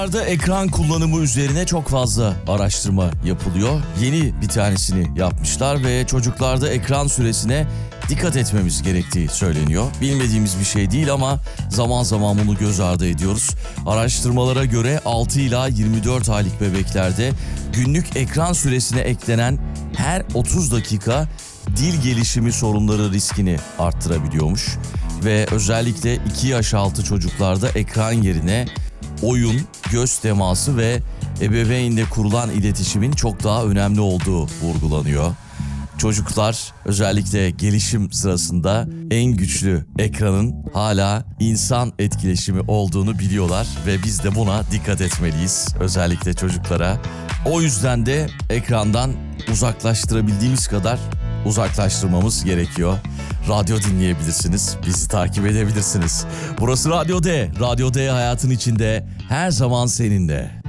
Ekran kullanımı üzerine çok fazla araştırma yapılıyor. Yeni bir tanesini yapmışlar ve çocuklarda ekran süresine dikkat etmemiz gerektiği söyleniyor. Bilmediğimiz bir şey değil ama zaman zaman bunu göz ardı ediyoruz. Araştırmalara göre 6 ila 24 aylık bebeklerde günlük ekran süresine eklenen her 30 dakika dil gelişimi sorunları riskini arttırabiliyormuş. Ve özellikle 2 yaş altı çocuklarda ekran yerine oyun, göz teması ve ebeveynle kurulan iletişimin çok daha önemli olduğu vurgulanıyor. Çocuklar özellikle gelişim sırasında en güçlü ekranın hala insan etkileşimi olduğunu biliyorlar ve biz de buna dikkat etmeliyiz, özellikle çocuklara. O yüzden de ekrandan uzaklaştırabildiğimiz kadar uzaklaştırmamız gerekiyor. Radyo dinleyebilirsiniz, bizi takip edebilirsiniz. Burası Radyo D. Radyo D hayatın içinde, her zaman seninle.